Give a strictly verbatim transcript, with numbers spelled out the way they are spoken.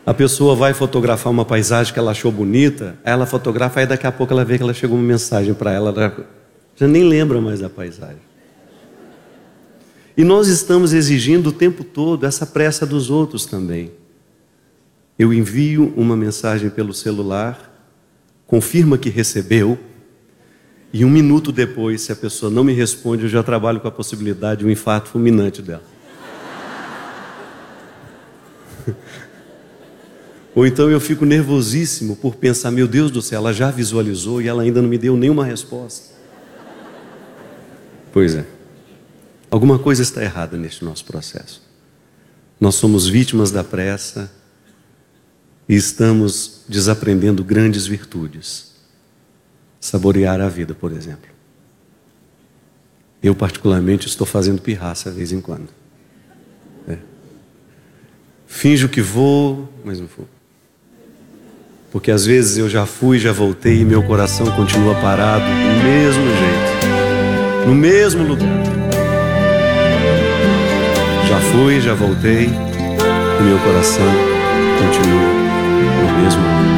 A pessoa vai fotografar uma paisagem que ela achou bonita, aí ela fotografa, aí daqui a pouco ela vê que ela chegou uma mensagem para ela, ela já nem lembra mais da paisagem. E nós estamos exigindo o tempo todo essa pressa dos outros também. Eu envio uma mensagem pelo celular, confirma que recebeu, e um minuto depois, se a pessoa não me responde, eu já trabalho com a possibilidade de um infarto fulminante dela. Ou então eu fico nervosíssimo por pensar, meu Deus do céu, ela já visualizou e ela ainda não me deu nenhuma resposta. Pois é. Alguma coisa está errada neste nosso processo. Nós somos vítimas da pressa e estamos desaprendendo grandes virtudes. Saborear a vida, por exemplo. Eu particularmente estou fazendo pirraça de vez em quando. É. Finjo que vou, mas não vou. Porque às vezes eu já fui, já voltei e meu coração continua parado do mesmo jeito, no mesmo lugar. Já fui, já voltei e meu coração continua no mesmo lugar.